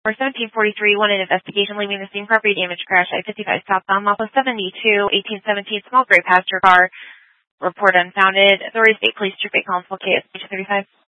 For 1743, wanted investigation leaving the scene property damage crash I-55 southbound, Mapa 72, 1817, small gray passenger car. Report unfounded. Authorities State Police Troop 8 Collinsville, KS 235.